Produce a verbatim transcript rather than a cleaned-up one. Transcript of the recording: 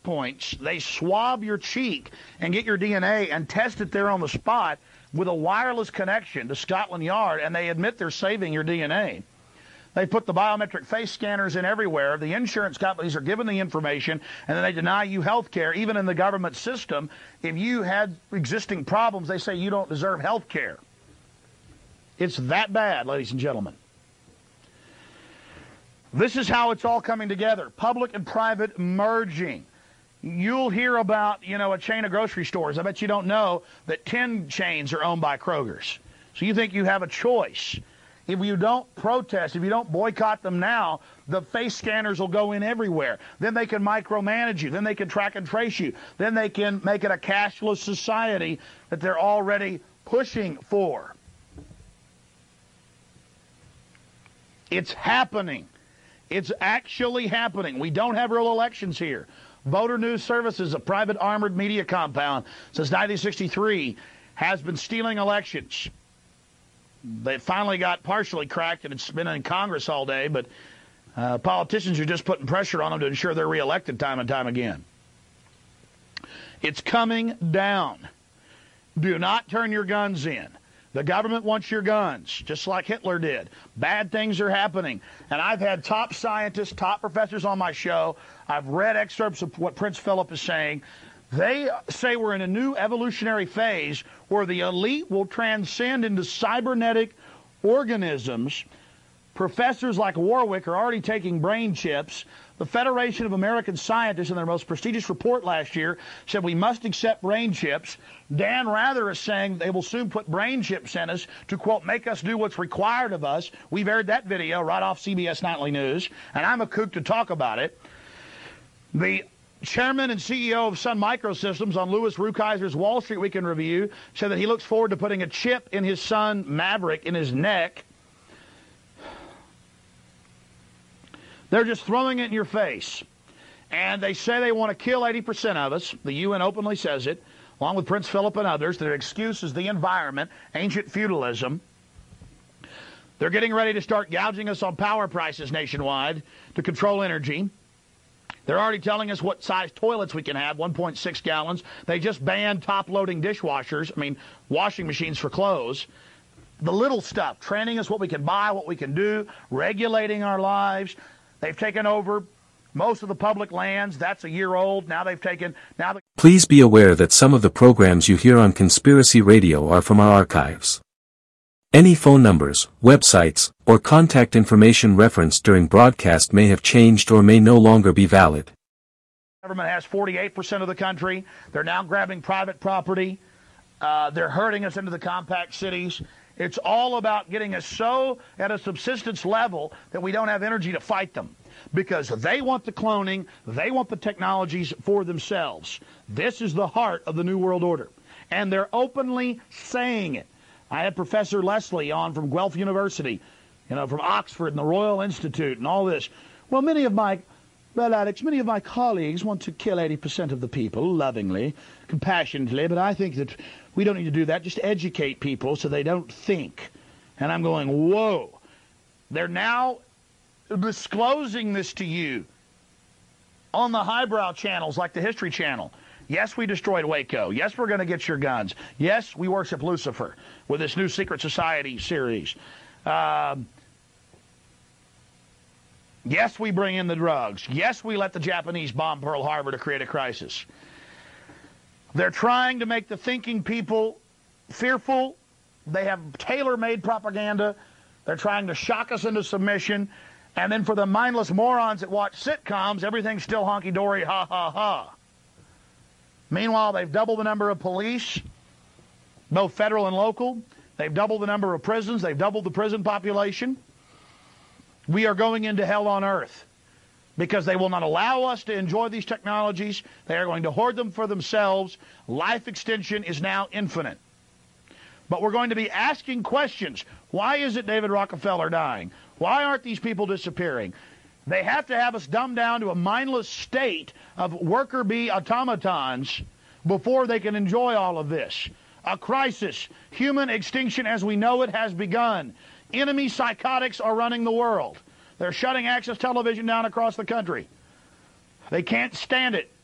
checkpoints, they swab your cheek and get your D N A and test it there on the spot with a wireless connection to Scotland Yard, and they admit they're saving your D N A. They put the biometric face scanners in everywhere. The insurance companies are given the information, and then they deny you health care. Even in the government system, if you had existing problems, they say you don't deserve health care. It's that bad, ladies and gentlemen. This is how it's all coming together. Public and private merging. You'll hear about, you know, a chain of grocery stores. I bet you don't know that ten chains are owned by Kroger's. So you think you have a choice. If you don't protest, if you don't boycott them now, the face scanners will go in everywhere. Then they can micromanage you. Then they can track and trace you. Then they can make it a cashless society that they're already pushing for. It's happening. It's actually happening. We don't have real elections here. Voter News Services, a private armored media compound since nineteen sixty-three, has been stealing elections. They finally got partially cracked, and it's been in Congress all day, but uh, politicians are just putting pressure on them to ensure they're reelected time and time again. It's coming down. Do not turn your guns in. The government wants your guns, just like Hitler did. Bad things are happening. And I've had top scientists, top professors on my show. I've read excerpts of what Prince Philip is saying. They say we're in a new evolutionary phase where the elite will transcend into cybernetic organisms. Professors like Warwick are already taking brain chips. The Federation of American Scientists, in their most prestigious report last year, said we must accept brain chips. Dan Rather is saying they will soon put brain chips in us to, quote, make us do what's required of us. We've aired that video right off C B S Nightly News, and I'm a kook to talk about it. The chairman and C E O of Sun Microsystems on Louis Rukeyser's Wall Street Weekend Review said that he looks forward to putting a chip in his son Maverick in his neck. They're just throwing it in your face. And they say they want to kill eighty percent of us. The U N openly says it, along with Prince Philip and others. Their excuse is the environment, ancient feudalism. They're getting ready to start gouging us on power prices nationwide to control energy. They're already telling us what size toilets we can have, one point six gallons. They just banned top-loading dishwashers, I mean, washing machines for clothes. The little stuff, training us what we can buy, what we can do, regulating our lives. They've taken over most of the public lands. That's a year old. Now they've taken... now. The Please be aware that some of the programs you hear on Conspiracy Radio are from our archives. Any phone numbers, websites, or contact information referenced during broadcast may have changed or may no longer be valid. The government has forty-eight percent of the country. They're now grabbing private property. Uh, they're herding us into the compact cities. It's all about getting us so at a subsistence level that we don't have energy to fight them, because they want the cloning, they want the technologies for themselves. This is the heart of the New World Order, and they're openly saying it. I had Professor Leslie on from Guelph University, you know, from Oxford and the Royal Institute and all this. Well, many of my, well, Alex, many of my colleagues want to kill eighty percent of the people, lovingly, compassionately, but I think that we don't need to do that. Just educate people so they don't think. And I'm going, whoa. They're now disclosing this to you on the highbrow channels like the History Channel. Yes, we destroyed Waco. Yes, we're going to get your guns. Yes, we worship Lucifer with this new Secret Society series. Um, yes, we bring in the drugs. Yes, we let the Japanese bomb Pearl Harbor to create a crisis. They're trying to make the thinking people fearful. They have tailor-made propaganda. They're trying to shock us into submission. And then for the mindless morons that watch sitcoms, everything's still honky-dory, ha, ha, ha. Meanwhile, they've doubled the number of police, both federal and local. They've doubled the number of prisons. They've doubled the prison population. We are going into hell on earth, because they will not allow us to enjoy these technologies. They are going to hoard them for themselves. Life extension is now infinite. But we're going to be asking questions. Why is it David Rockefeller dying? Why aren't these people disappearing? They have to have us dumbed down to a mindless state of worker bee automatons before they can enjoy all of this. A crisis. Human extinction as we know it has begun. Enemy psychotics are running the world. They're shutting access television down across the country. They can't stand it.